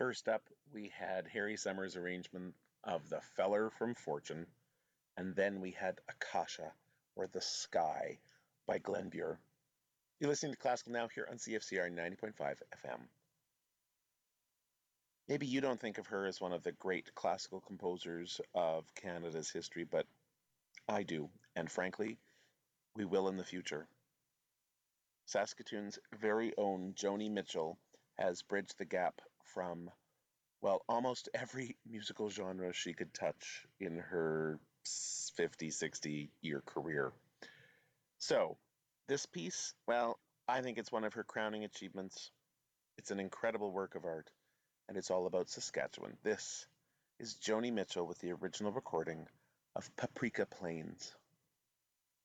First up, we had Harry Summers' arrangement of The Feller from Fortune, and then we had Akasha, or The Sky, by Glenn Buhr. You're listening to Classical Now here on CFCR 90.5 FM. Maybe you don't think of her as one of the great classical composers of Canada's history, but I do, and frankly, we will in the future. Saskatoon's very own Joni Mitchell has bridged the gap from, well, almost every musical genre she could touch in her 50, 60-year career. So, this piece, well, I think it's one of her crowning achievements. It's an incredible work of art, and it's all about Saskatchewan. This is Joni Mitchell with the original recording of Paprika Plains.